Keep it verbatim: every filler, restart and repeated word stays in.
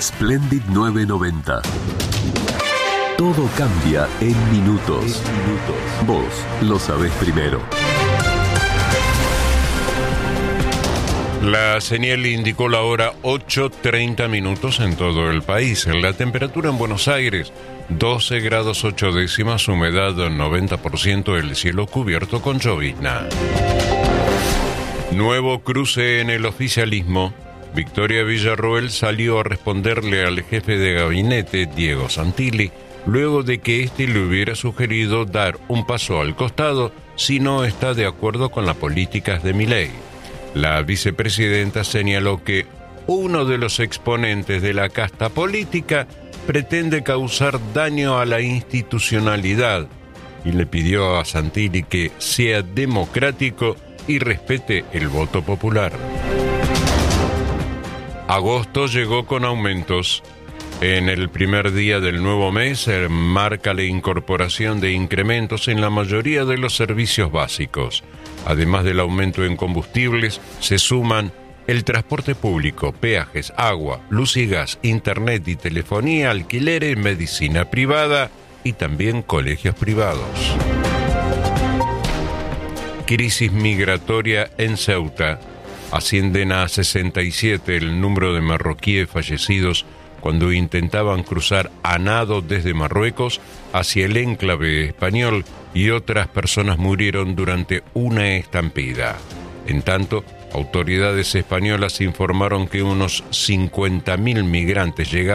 Splendid novecientos noventa. Todo cambia en minutos. En minutos. Vos lo sabés primero. La señal indicó la hora ocho treinta minutos en todo el país. La temperatura en Buenos Aires, doce grados ocho décimas, humedad noventa por ciento, el cielo cubierto con llovizna. Nuevo cruce en el oficialismo. Victoria Villarroel salió a responderle al jefe de gabinete, Diego Santilli, luego de que éste le hubiera sugerido dar un paso al costado si no está de acuerdo con las políticas de Milei. La vicepresidenta señaló que uno de los exponentes de la casta política pretende causar daño a la institucionalidad y le pidió a Santilli que sea democrático y respete el voto popular. Agosto llegó con aumentos. En el primer día del nuevo mes marca la incorporación de incrementos en la mayoría de los servicios básicos. Además del aumento en combustibles, se suman el transporte público, peajes, agua, luz y gas, internet y telefonía, alquileres, medicina privada y también colegios privados. Crisis migratoria en Ceuta. Ascienden a sesenta y siete el número de marroquíes fallecidos cuando intentaban cruzar a nado desde Marruecos hacia el enclave español, y otras personas murieron durante una estampida. En tanto, autoridades españolas informaron que unos cincuenta mil migrantes llegaron